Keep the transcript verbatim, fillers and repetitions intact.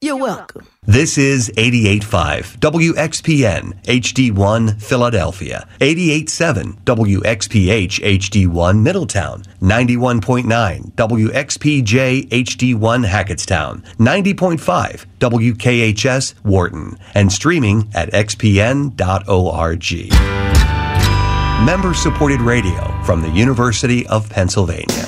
You're welcome. This is eighty-eight point five W X P N H D one Philadelphia, eighty-eight point seven W X P H H D one Middletown, ninety-one point nine W X P J H D one Hackettstown, ninety point five W K H S Wharton, and streaming at x p n dot org. Member-supported radio from the University of Pennsylvania.